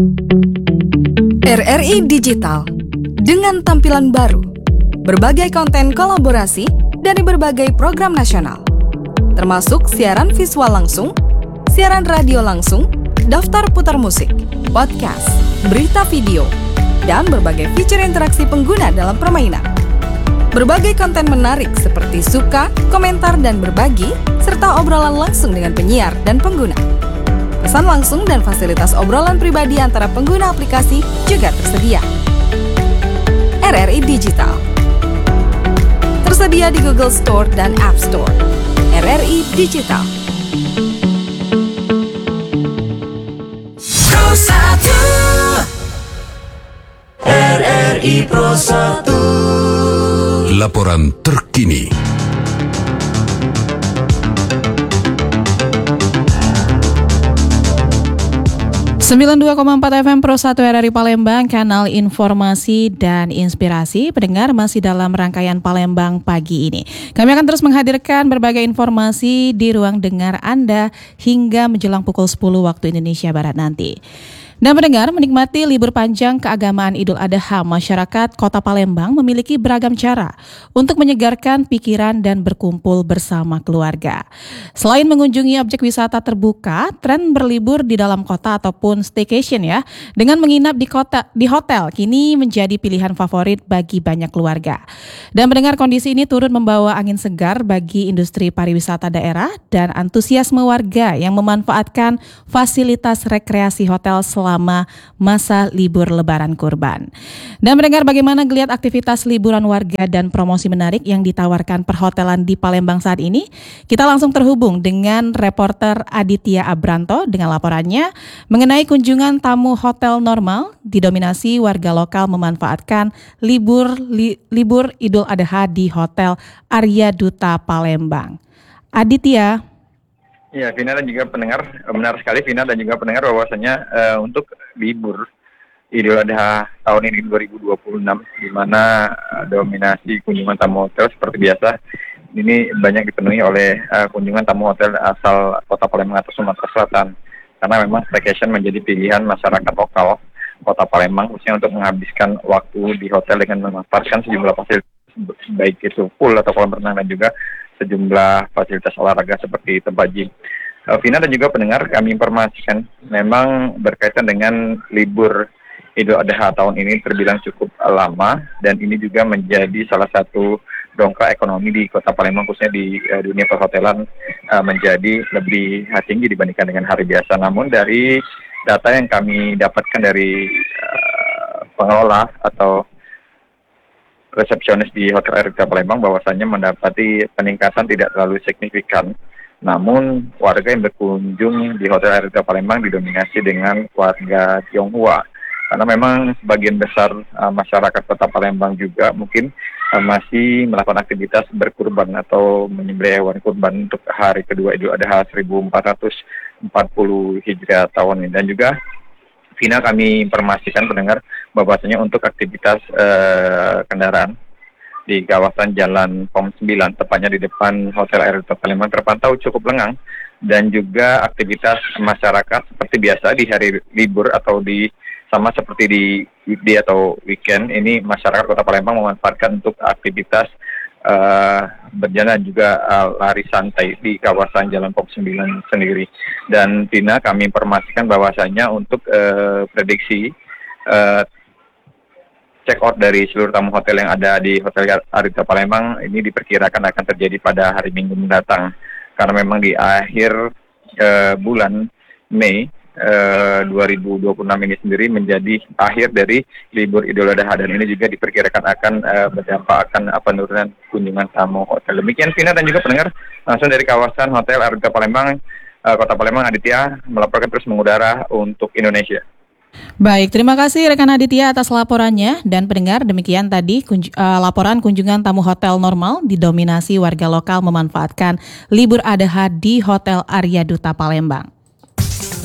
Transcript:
RRI Digital dengan tampilan baru, berbagai konten kolaborasi dari berbagai program nasional, termasuk siaran visual langsung, siaran radio langsung, daftar putar musik, podcast, berita video, dan berbagai fitur interaksi pengguna dalam permainan. Berbagai konten menarik seperti suka, komentar, dan berbagi, serta obrolan langsung dengan penyiar dan pengguna. Pesan langsung dan fasilitas obrolan pribadi antara pengguna aplikasi juga tersedia. RRI Digital tersedia di Google Store dan App Store. RRI Digital. Pro 1 RRI Pro 1 Laporan terkini. 92,4 FM Pro 1 RRI Palembang, kanal informasi dan inspirasi. Pendengar, masih dalam rangkaian Palembang pagi ini. Kami akan terus menghadirkan berbagai informasi di ruang dengar Anda hingga menjelang pukul 10 waktu Indonesia Barat nanti. Dan pendengar, menikmati libur panjang keagamaan Idul Adha, masyarakat Kota Palembang memiliki beragam cara untuk menyegarkan pikiran dan berkumpul bersama keluarga. Selain mengunjungi objek wisata terbuka, tren berlibur di dalam kota ataupun staycation dengan menginap di hotel kini menjadi pilihan favorit bagi banyak keluarga. Dan pendengar, kondisi ini turut membawa angin segar bagi industri pariwisata daerah dan antusiasme warga yang memanfaatkan fasilitas rekreasi hotel selama masa libur Lebaran Kurban. Dan mendengar bagaimana geliat aktivitas liburan warga dan promosi menarik yang ditawarkan perhotelan di Palembang saat ini, kita langsung terhubung dengan reporter Aditya Abranto dengan laporannya mengenai kunjungan tamu hotel normal didominasi warga lokal memanfaatkan libur Idul Adha di Hotel Arya Duta Palembang. Aditya. Ya, Vina dan juga pendengar, benar sekali Vina dan juga pendengar bahwasanya untuk libur Idul Adha tahun ini 2026, di mana dominasi kunjungan tamu hotel seperti biasa ini banyak dipenuhi oleh kunjungan tamu hotel asal Kota Palembang atau Sumatera Selatan, karena memang staycation menjadi pilihan masyarakat lokal Kota Palembang khususnya untuk menghabiskan waktu di hotel dengan memanfaatkan sejumlah fasilitas baik itu pool atau kolam renang dan juga sejumlah fasilitas olahraga seperti tempat gym. Vina dan juga pendengar, kami informasikan memang berkaitan dengan libur Idul Adha tahun ini terbilang cukup lama dan ini juga menjadi salah satu dongkrak ekonomi di Kota Palembang khususnya di dunia perhotelan menjadi lebih tinggi dibandingkan dengan hari biasa. Namun dari data yang kami dapatkan dari pengelola atau resepsionis di Hotel Arya Duta Palembang bahwasannya mendapati peningkatan tidak terlalu signifikan. Namun warga yang berkunjung di Hotel Arya Duta Palembang didominasi dengan warga Tionghoa. Karena memang sebagian besar masyarakat Kota Palembang juga mungkin masih melakukan aktivitas berkurban atau menyembelih hewan kurban untuk hari kedua Idul Adha 1440 Hijriah tahun ini. Dan juga Vina, kami informasikan pendengar bahwasanya untuk aktivitas kendaraan di kawasan Jalan Pom 9, tepatnya di depan Hotel Arya Duta Palembang terpantau cukup lengang, dan juga aktivitas masyarakat seperti biasa di hari libur atau sama seperti di weekday atau weekend ini masyarakat Kota Palembang memanfaatkan untuk aktivitas berjalan juga lari santai di kawasan Jalan Pom 9 sendiri. Dan Vina, kami informasikan bahwasanya untuk prediksi check out dari seluruh tamu hotel yang ada di Hotel Arya Duta Palembang ini diperkirakan akan terjadi pada hari Minggu mendatang, karena memang di akhir bulan Mei 2026 ini sendiri menjadi akhir dari libur Idul Adha, dan ini juga diperkirakan akan berdampak akan penurunan kunjungan tamu hotel. Demikian Vina dan juga pendengar, langsung dari kawasan Hotel Arya Duta Palembang, Kota Palembang, Aditya melaporkan terus mengudara untuk Indonesia. Baik, terima kasih rekan Aditya atas laporannya. Dan pendengar, demikian tadi laporan kunjungan tamu hotel normal didominasi warga lokal memanfaatkan libur Adha di Hotel Arya Duta Palembang.